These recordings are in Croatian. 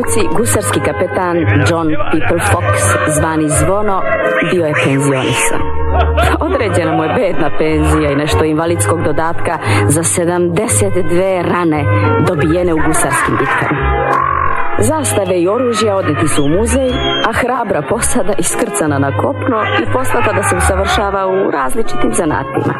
Americi gusarski kapetan John People Fox, zvani Zvono, bio je penzionisan. Određena mu je bedna penzija i nešto invalidskog dodatka za 72 rane dobijene u gusarskim bitkama. Zastave i oružja odneti su u muzej, a hrabra posada iskrcana na kopno i poslata da se usavršava u različitim zanatima.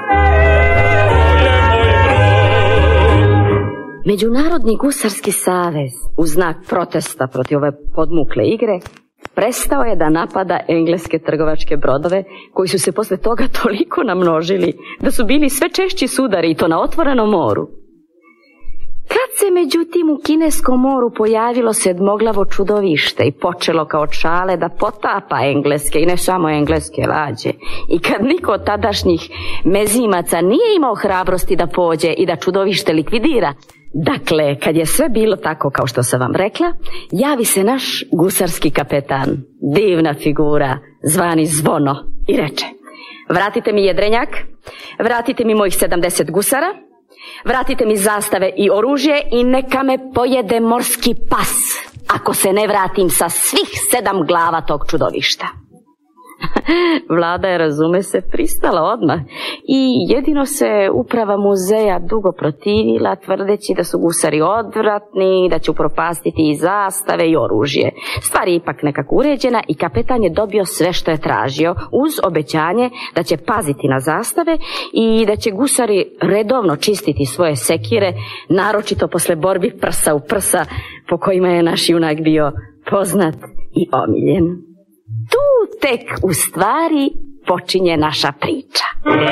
Međunarodni gusarski savez, u znak protesta protiv ove podmukle igre, prestao je da napada engleske trgovačke brodove, koji su se posle toga toliko namnožili da su bili sve češći sudari, i to na otvorenom moru. Kad se međutim u kineskom moru pojavilo sedmoglavo čudovište i počelo kao čale da potapa engleske i ne samo engleske lađe, i kad niko od tadašnjih mezimaca nije imao hrabrosti da pođe i da čudovište likvidira, dakle, kad je sve bilo tako kao što sam vam rekla, javi se naš gusarski kapetan, divna figura, zvani Zvono, i reče: vratite mi jedrenjak, vratite mi mojih 70 gusara, vratite mi zastave i oružje i neka me pojede morski pas ako se ne vratim sa svih 7 glava tog čudovišta. Vlada je, razume se, pristala odmah i jedino se uprava muzeja dugo protivila, tvrdeći da su gusari odvratni, da će upropastiti i zastave i oružje. Stvar je ipak nekako uređena i kapetan je dobio sve što je tražio, uz obećanje da će paziti na zastave i da će gusari redovno čistiti svoje sekire, naročito posle borbi prsa u prsa, po kojima je naš junak bio poznat i omiljen. Tu tek u stvari počinje naša priča.